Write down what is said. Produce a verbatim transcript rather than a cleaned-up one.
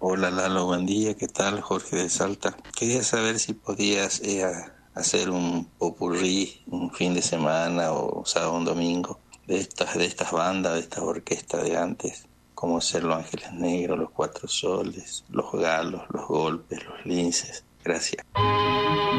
Hola Lalo, buen día, ¿qué tal? Jorge de Salta. Quería saber si podías eh, a- hacer un popurrí un fin de semana o sábado o un domingo de estas, de estas bandas, de estas orquestas de antes, como ser Los Ángeles Negros, Los Cuatro Soles, Los Galos, Los Golpes, Los Linces. Gracias.